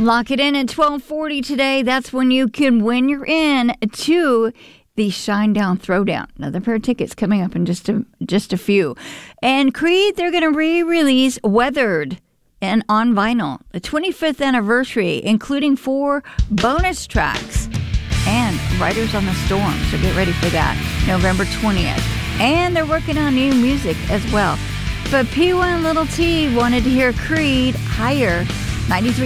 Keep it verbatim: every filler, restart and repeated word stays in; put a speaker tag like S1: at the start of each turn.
S1: Lock it in at twelve forty today. That's when you can win your in to the Shinedown Throwdown. Another pair of tickets coming up in just a, just a few. And Creed, they're going to re-release Weathered and on vinyl. The twenty-fifth anniversary, including four bonus tracks and Riders on the Storm. So get ready for that, November twentieth. And they're working on new music as well. But P one Little T wanted to hear Creed, Higher, ninety-three